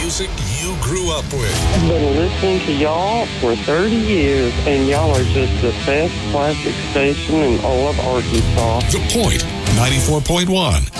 music you grew up with. I've been listening to y'all for 30 years, and y'all are just the best classic station in all of Arkansas. The Point, 94.1.